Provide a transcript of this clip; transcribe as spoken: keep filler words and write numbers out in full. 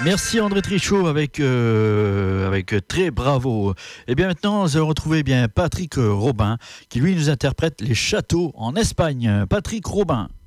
Merci André Trichot avec, euh, avec très bravo. Et bien maintenant, nous allons retrouver bien Patrick Robin qui lui nous interprète Les Châteaux en Espagne. Patrick Robin.